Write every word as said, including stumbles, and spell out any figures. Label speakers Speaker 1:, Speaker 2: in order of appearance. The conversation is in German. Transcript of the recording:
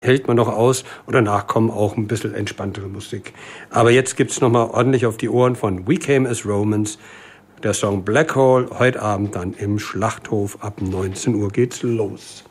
Speaker 1: hält man noch aus und danach kommen auch ein bisschen entspanntere Musik. Aber jetzt gibt's noch mal ordentlich auf die Ohren von We Came as Romans. Der Song Black Hole, heute Abend dann im Schlachthof. Ab neunzehn Uhr geht's los.